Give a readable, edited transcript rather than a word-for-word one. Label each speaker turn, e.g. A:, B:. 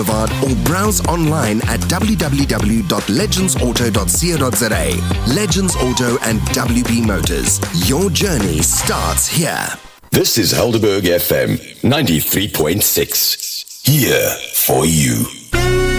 A: or browse online at www.legendsauto.co.za. Legends Auto and WB Motors. Your journey starts here.
B: This is Helderberg FM 93.6. Here for you.